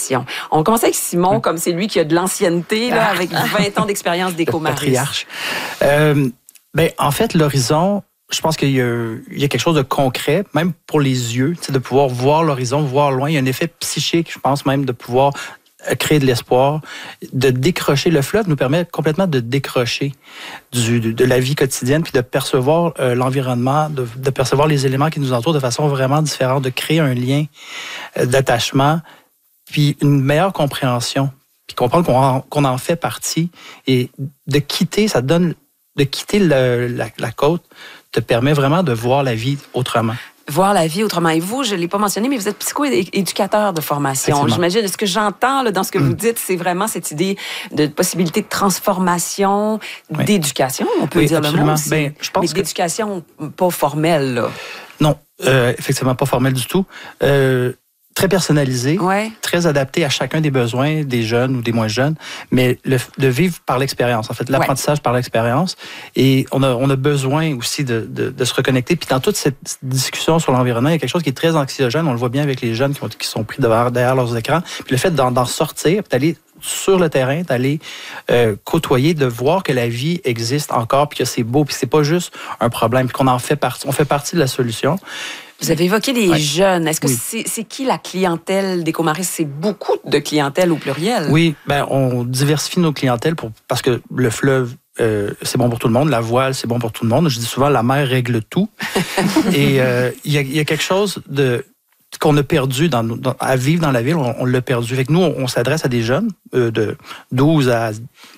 formation. On commence avec Simon, comme c'est lui qui a de l'ancienneté, là, avec 20 ans d'expérience d'Éco-Maris. Patriarche. En fait, l'horizon, je pense qu'il y a quelque chose de concret, même pour les yeux, de pouvoir voir l'horizon, voir loin. Il y a un effet psychique, je pense même, de pouvoir créer de l'espoir, de décrocher. Le fleuve nous permet complètement de décrocher de la vie quotidienne, puis de percevoir l'environnement, de percevoir les éléments qui nous entourent de façon vraiment différente, de créer un lien d'attachement, puis une meilleure compréhension, puis comprendre qu'on en fait partie, et de quitter, la côte te permet vraiment de voir la vie autrement. Voir la vie autrement. Et vous, je ne l'ai pas mentionné, mais vous êtes psycho-éducateur de formation. J'imagine, ce que j'entends là, dans ce que vous dites, c'est vraiment cette idée de possibilité de transformation, d'éducation, on peut dire absolument. Le mot aussi. Je pense mais d'éducation pas formelle, là. Non, effectivement, pas formelle du tout. Très personnalisé, très adapté à chacun des besoins des jeunes ou des moins jeunes, mais de vivre par l'expérience, en fait, l'apprentissage par l'expérience. Et on a besoin aussi de se reconnecter. Puis dans toute cette discussion sur l'environnement, il y a quelque chose qui est très anxiogène. On le voit bien avec les jeunes qui sont pris derrière leurs écrans. Puis le fait d'en sortir, puis d'aller sur le terrain, d'aller côtoyer, de voir que la vie existe encore, puis que c'est beau, puis c'est pas juste un problème, puis qu'on en fait partie. On fait partie de la solution. Vous avez évoqué les jeunes. Est-ce que c'est qui la clientèle d'Éco-Maris? C'est beaucoup de clientèle au pluriel. Oui, on diversifie nos clientèles parce que le fleuve, c'est bon pour tout le monde. La voile, c'est bon pour tout le monde. Je dis souvent, la mer règle tout. Et il y a quelque chose qu'on a perdu à vivre dans la ville. On l'a perdu. Fait que nous, on s'adresse à des jeunes de 12 à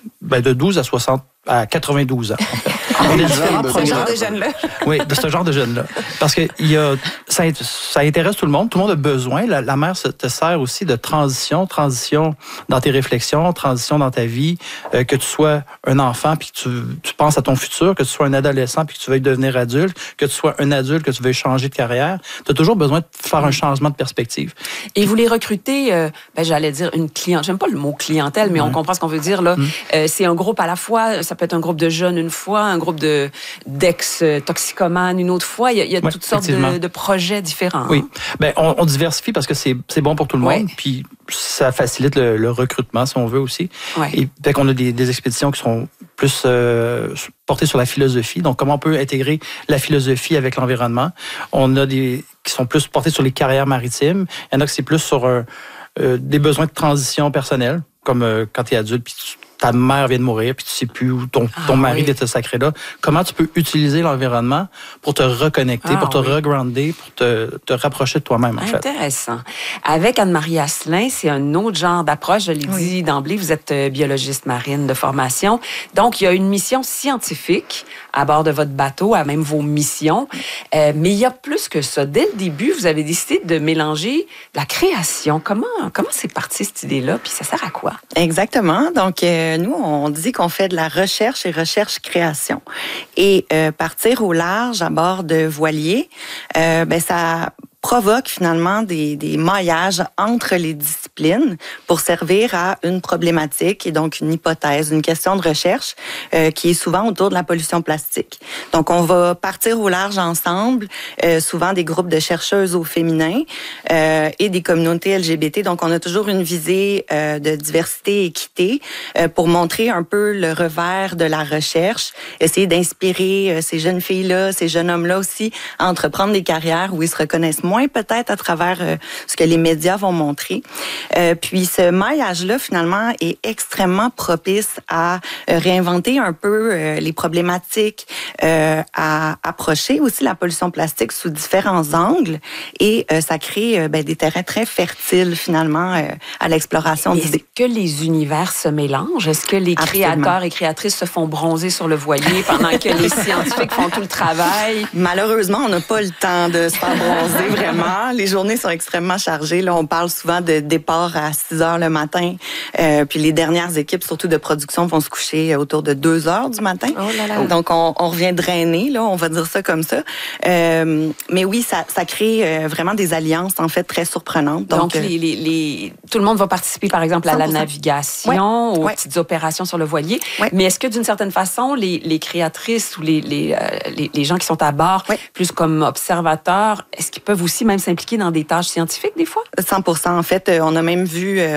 92 ans. En fait. Ce genre de jeunes-là. Oui, de ce genre de jeunes-là. Parce que ça intéresse tout le monde. Tout le monde a besoin. La mer te sert aussi de transition dans tes réflexions, transition dans ta vie. Que tu sois un enfant puis que tu penses à ton futur, que tu sois un adolescent puis que tu veuilles devenir adulte, que tu sois un adulte, que tu veuilles changer de carrière. Tu as toujours besoin de faire un changement de perspective. Et vous les recrutez, j'allais dire une clientèle. J'aime pas le mot clientèle, mais on comprend ce qu'on veut dire, là. C'est un groupe à la fois. Ça peut être un groupe de jeunes une fois, un groupe d'ex-toxicomanes une autre fois. Il y a toutes sortes de projets différents. Oui. On diversifie parce que c'est bon pour tout le monde. Puis ça facilite le recrutement, si on veut aussi. Et fait qu'on a des expéditions qui sont plus portées sur la philosophie. Donc, comment on peut intégrer la philosophie avec l'environnement. On a des qui sont plus portées sur les carrières maritimes. Il y en a qui c'est plus sur des besoins de transition personnelle, comme quand tu es adulte, puis ta mère vient de mourir, puis tu sais plus où ton mari vient te sacrer là. Comment tu peux utiliser l'environnement pour te reconnecter, pour te regrounder, pour te rapprocher de toi-même, en fait. Intéressant. Avec Anne-Marie Asselin, c'est un autre genre d'approche. Je l'ai dit d'emblée, vous êtes biologiste marine de formation. Donc, il y a une mission scientifique à bord de votre bateau, à même vos missions. Mais il y a plus que ça. Dès le début, vous avez décidé de mélanger la création. Comment c'est parti, cette idée-là? Puis ça sert à quoi? Exactement. Donc, nous, on dit qu'on fait de la recherche et recherche-création. Et partir au large à bord de voiliers, ça provoque finalement des maillages entre les disciplines pour servir à une problématique et donc une hypothèse, une question de recherche qui est souvent autour de la pollution plastique. Donc, on va partir au large ensemble, souvent des groupes de chercheuses au féminin et des communautés LGBT. Donc, on a toujours une visée de diversité et équité pour montrer un peu le revers de la recherche, essayer d'inspirer ces jeunes filles-là, ces jeunes hommes-là aussi à entreprendre des carrières où ils se reconnaissent moins peut-être à travers ce que les médias vont montrer. Puis ce maillage-là, finalement, est extrêmement propice à réinventer un peu les problématiques, à approcher aussi la pollution plastique sous différents angles et ça crée des terrains très fertiles, finalement, à l'exploration d'idées. Est-ce que les univers se mélangent? Est-ce que les créateurs et créatrices se font bronzer sur le voilier pendant que les scientifiques font tout le travail? Malheureusement, on n'a pas le temps de se faire bronzer, vraiment. Les journées sont extrêmement chargées. Là, on parle souvent de départ à 6 heures le matin. Puis les dernières équipes, surtout de production, vont se coucher autour de 2 heures du matin. Oh là là. Donc, on revient drainer, là, on va dire ça comme ça. Mais oui, ça crée vraiment des alliances, en fait, très surprenantes. Donc tout le monde va participer, par exemple, à 100%. La navigation, aux petites opérations sur le voilier. Mais est-ce que, d'une certaine façon, les créatrices ou les gens qui sont à bord, plus comme observateurs, est-ce qu'ils peuvent aussi même s'impliquer dans des tâches scientifiques, des fois? 100%. En fait, on a même vu